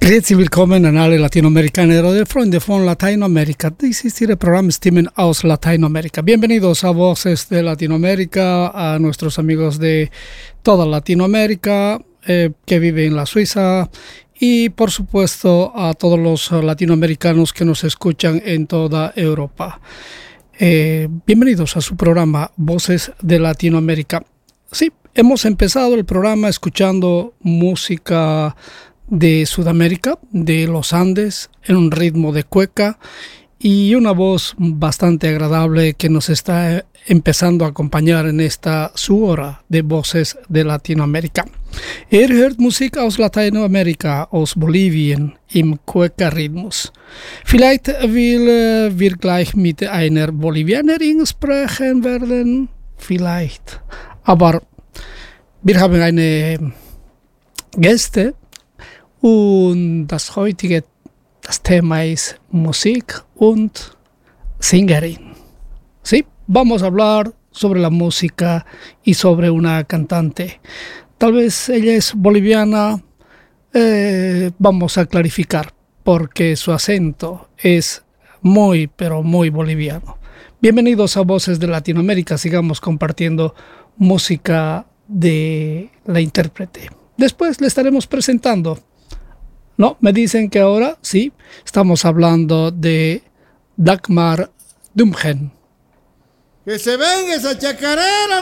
Herzlich willkommen an alle Latinoamerikaner oder Freunde von Latinoamérica. Dies ist Ihr Programm Stimmen aus Latinoamérica. Bienvenidos a Voces de Latinoamérica, a nuestros amigos de toda Latinoamérica que viven en la Suiza y por supuesto a todos los latinoamericanos que nos escuchan en toda Europa. Bienvenidos a su programa Voces de Latinoamérica. Sí, hemos empezado el programa escuchando música de Sudamérica, de los Andes, en un ritmo de cueca y una voz bastante agradable que nos está empezando a acompañar en esta su hora de Voces de Latinoamérica. Hört Musik aus Lateinamerika, aus Bolivien, im Cueca-Rhythmus. Vielleicht will wir gleich mit einer Bolivianerin sprechen werden, vielleicht. Aber wir haben eine Gäste. Und das Thema ist Musik und Sängerin. Sí, vamos a hablar sobre la música y sobre una cantante. Tal vez ella es boliviana, vamos a clarificar, porque su acento es muy, pero muy boliviano. Bienvenidos a Voces de Latinoamérica, sigamos compartiendo música de la intérprete. Después le estaremos presentando. No, me dicen que ahora sí, estamos hablando de Dagmar Dumgen. ¡Que se venga esa chacarera,